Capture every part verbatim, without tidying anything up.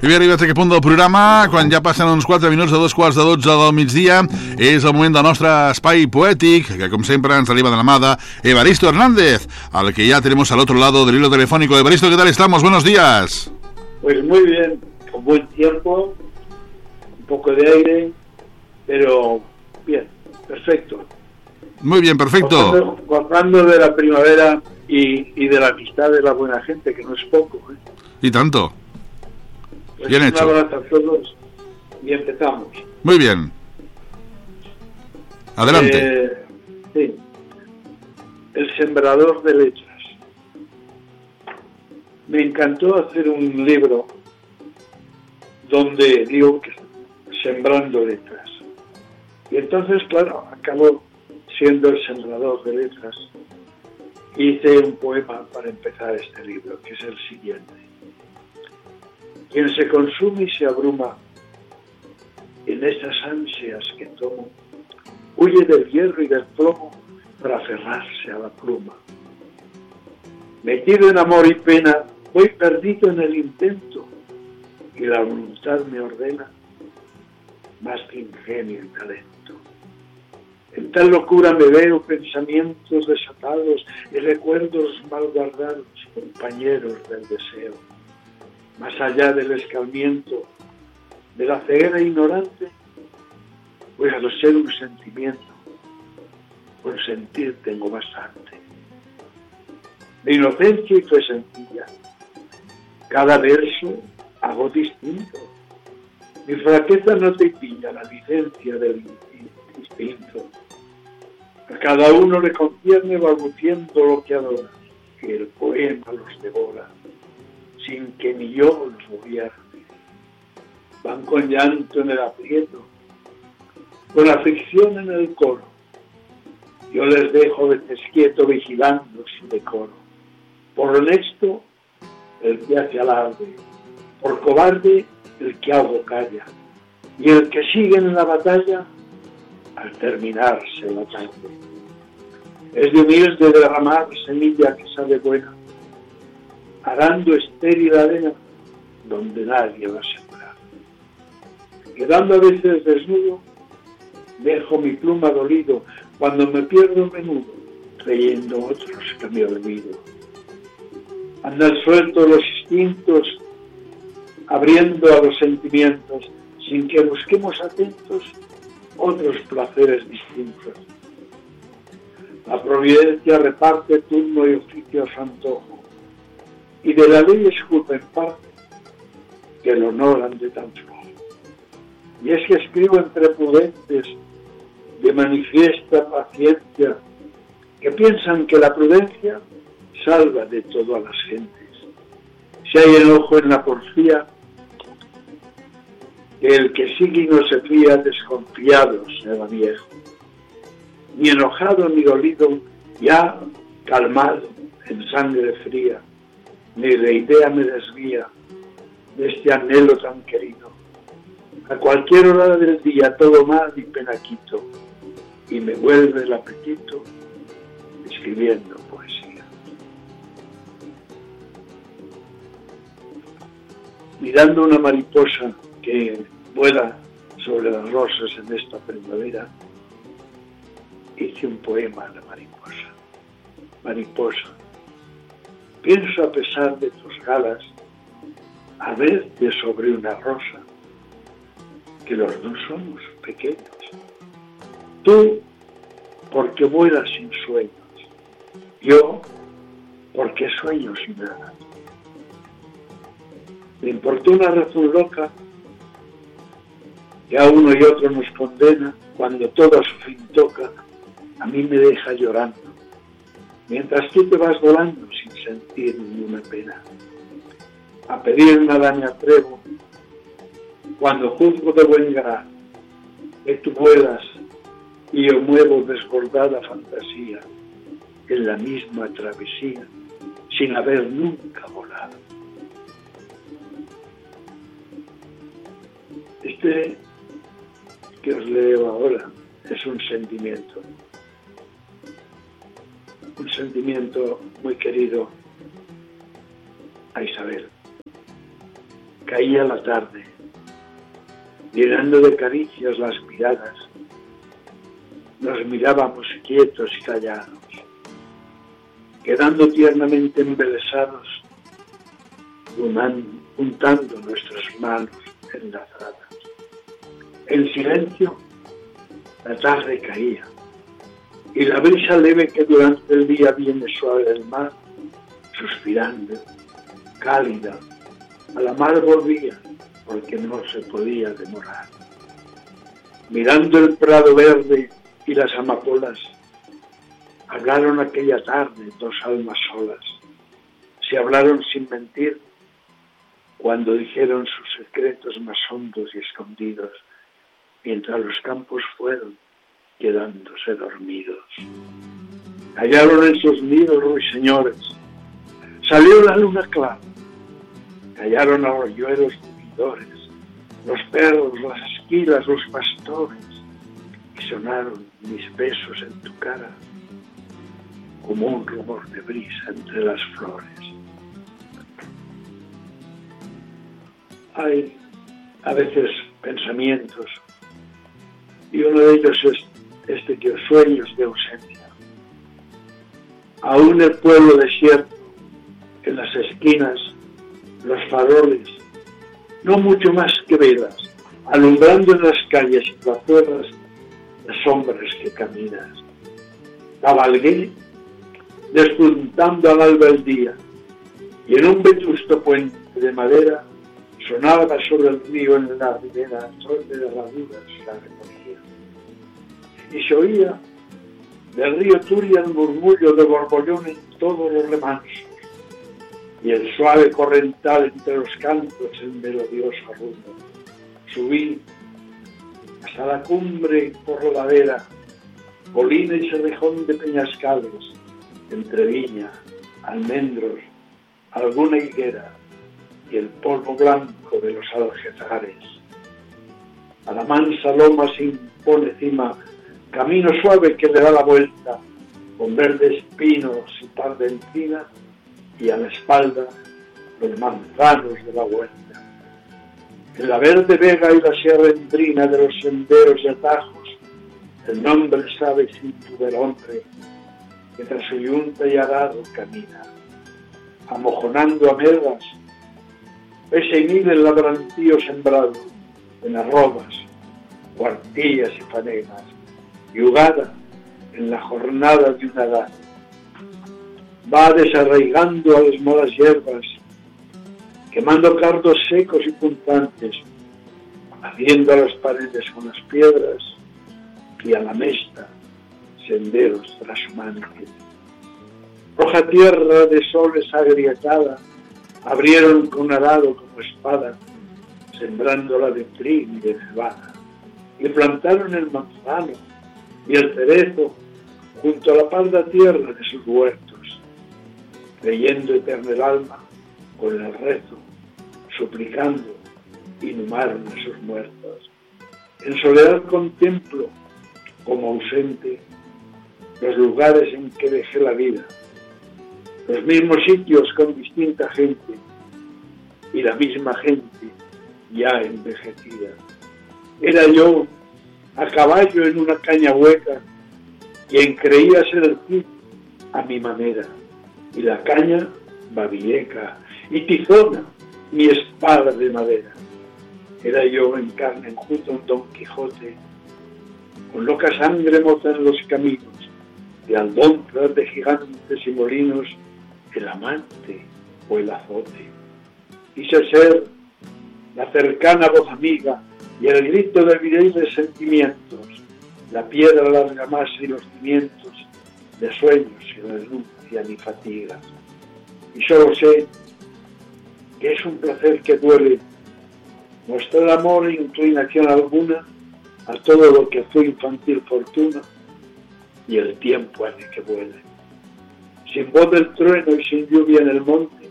I bé, arribats a aquest punt del programa, quan ja passen uns quatre minuts de dos quarts de dotze del migdia, és el moment del nostre espai poètic, que com sempre ens arriba de la mà de Evaristo Hernández, al que ya tenemos al otro lado del hilo telefónico. Evaristo, ¿qué tal estamos? Buenos días. Pues muy bien, con buen tiempo, un poco de aire, pero bien, perfecto. Muy bien, perfecto. Gozando, gozando de la primavera y, y de la amistad de la buena gente, que no es poco, ¿eh? Y tanto. Pues Bien hecho. Un abrazo a todos y empezamos. Muy bien. Adelante. Eh, sí. El sembrador de letras. Me encantó hacer un libro donde digo que sembrando letras. Y entonces, claro, acabó siendo el sembrador de letras. Hice un poema para empezar este libro, que es el siguiente. Quien se consume y se abruma en esas ansias que tomo, huye del hierro y del plomo para aferrarse a la pluma. Metido en amor y pena, voy perdido en el intento, y la voluntad me ordena más que ingenio y talento. En tal locura me veo pensamientos desatados y recuerdos mal guardados, compañeros del deseo. Más allá del escarmiento, de la ceguera ignorante, pues al ser un sentimiento, con sentir tengo bastante. Mi inocencia y fue sencilla. Cada verso hago distinto. Mi fraqueza no te pilla la licencia del instinto. A cada uno le concierne balbuciendo lo que adora, que el poema los devora, sin que ni yo los gobierne. Van con llanto en el aprieto, con aflicción en el coro. Yo les dejo veces quieto vigilando su decoro. Por honesto, el que hace alarde, por cobarde, el que algo calla, y el que sigue en la batalla al terminarse la tarde. Es de humilde derramar semilla que sale buena, arando estéril arena donde nadie va a sembrar. Quedando a veces desnudo, dejo mi pluma dolido cuando me pierdo menudo, creyendo otros que me olvido. Andan sueltos los instintos, abriendo a los sentimientos, sin que busquemos atentos otros placeres distintos. La providencia reparte turno y oficio a su antojo, y de la ley esculpa en parte que lo honoran de tan flojo. Y es que escribo entre prudentes de manifiesta paciencia, que piensan que la prudencia salva de todo a las gentes. Si hay enojo en la porfía, que el que sigue y no se fía, desconfiado se va viejo. Ni enojado ni dolido, ya calmado en sangre fría, ni de idea me desvía de este anhelo tan querido. A cualquier hora del día todo mal y pena quito, y me vuelve el apetito escribiendo poesía. Mirando una mariposa que vuela sobre las rosas en esta primavera, hice un poema a la mariposa. Mariposa, pienso a pesar de tus galas, a verte sobre una rosa, que los dos somos pequeños. Tú, porque vuelas sin sueños. Yo, porque sueño sin nada. Me importó una razón loca que a uno y otro nos condena, cuando todo a su fin toca, a mí me deja llorando, mientras tú te vas volando sin sentir ninguna pena. A pedir nada me atrevo, cuando juzgo de buen grado, que tú vuelas y yo muevo desbordada fantasía en la misma travesía, sin haber nunca volado. Este que os leo ahora es un sentimiento, un sentimiento muy querido a Isabel. Caía la tarde, llenando de caricias las miradas. Nos mirábamos quietos y callados, quedando tiernamente embelesados, juntando nuestras manos enlazadas. En silencio, la tarde caía, y la brisa leve que durante el día viene suave del mar, suspirando, cálida, a la mar volvía, porque no se podía demorar. Mirando el prado verde y las amapolas, hablaron aquella tarde dos almas solas. Se hablaron sin mentir, cuando dijeron sus secretos más hondos y escondidos, mientras los campos fueron quedándose dormidos. Callaron en sus nidos ruiseñores, salió la luna clara, callaron arroyuelos vividores, los perros, las esquilas, los pastores, y sonaron mis besos en tu cara, como un rumor de brisa entre las flores. Hay a veces pensamientos, y uno de ellos es este que sueños de ausencia. Aún el pueblo desierto, en las esquinas, los faroles, no mucho más que velas, alumbrando en las calles y plazuelas las sombras que caminas. Cabalgué, despuntando al alba el día, y en un vetusto puente de madera sonaba sobre el río en la ribera sol de herraduras la recogía. Y se oía del río Turia el murmullo de borbollón en todos los remansos, y el suave corrental entre los cantos en melodioso rumbo. Subí hasta la cumbre por la ladera, colina y cerrejón de peñascales, entre viña, almendros, alguna higuera y el polvo blanco de los algezares. A la mansa loma se impone cima camino suave que le da la vuelta, con verdes pinos y par de encina, y a la espalda los manzanos de la huerta. En la verde vega y la sierra endrina de los senderos y atajos, el nombre sabe sin tu del hombre, que tras su yunta y arado camina, amojonando amelgas, ese y mil el labrantío sembrado, en arrobas, cuartillas y fanegas, yugada en la jornada de una edad. Va desarraigando a las molas hierbas, quemando cardos secos y punzantes, haciendo a las paredes con las piedras y a la mesta senderos trashumantes. Roja tierra de soles agrietada abrieron con arado como espada, sembrándola de trigo y de cebada, y plantaron el manzano y el cerezo junto a la parda tierra de sus huertos, creyendo eterno el alma con el rezo, suplicando, inhumaron a sus muertos. En soledad contemplo, como ausente, los lugares en que dejé la vida, los mismos sitios con distinta gente, y la misma gente ya envejecida. Era yo, a caballo en una caña hueca, quien creía ser el Cid a mi manera, y la caña babieca, y tizona, mi espada de madera. Era yo en carne enjuta un Don Quijote, con loca sangre moza en los caminos, de aldonzas, de gigantes y molinos, el amante o el azote. Quise ser la cercana voz amiga y el grito de viriles sentimientos, la piedra, la argamasa y los cimientos de sueños sin renuncia ni fatiga. Y solo sé que es un placer que duele mostrar amor e inclinación alguna a todo lo que fue infantil fortuna, y el tiempo hace que vuele. Sin voz del trueno y sin lluvia en el monte,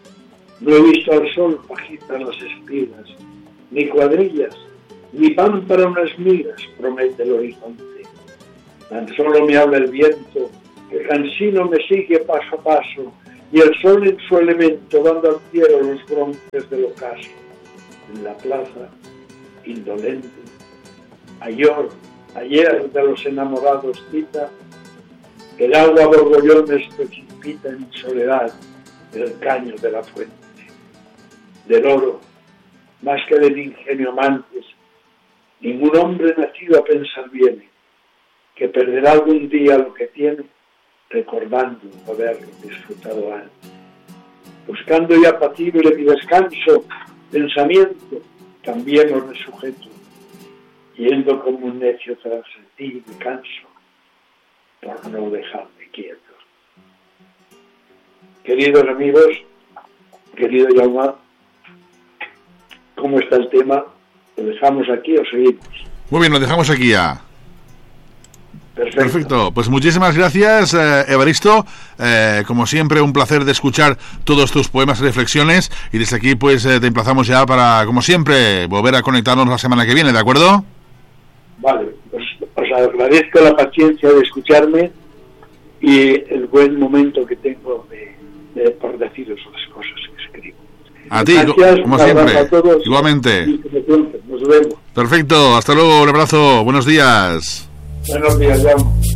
no he visto al sol agitar las espigas, ni cuadrillas, ni pan para unas migas promete el horizonte. Tan solo me habla el viento, que cansino me sigue paso a paso, y el sol en su elemento dando al cielo los bronces del ocaso. En la plaza, indolente, ayer, ayer de los enamorados cita, el agua borbollones precipita en soledad del caño de la fuente. Del oro, más que del ingenio amantes, ningún hombre nacido a pensar viene, que perderá algún día lo que tiene, recordando haberlo disfrutado antes. Buscando ya apacible mi descanso, pensamiento, también lo resujeto, yendo como un necio tras ti me canso, por no dejarme quieto. Queridos amigos, querido Jaume, ¿cómo está el tema? ¿Lo dejamos aquí o seguimos? Muy bien, lo dejamos aquí ya. Perfecto. Perfecto, pues muchísimas gracias, eh, Evaristo. Eh, como siempre, un placer de escuchar todos tus poemas y reflexiones. Y desde aquí, pues eh, te emplazamos ya para, como siempre, volver a conectarnos la semana que viene, ¿de acuerdo? Vale, pues os agradezco la paciencia de escucharme y el buen momento que tengo de, de, por deciros las cosas que escribo. A ti, gracias, como siempre. A todos. Igualmente. Nos vemos. Perfecto, hasta luego, un abrazo, buenos días. Buenos días, Jaume.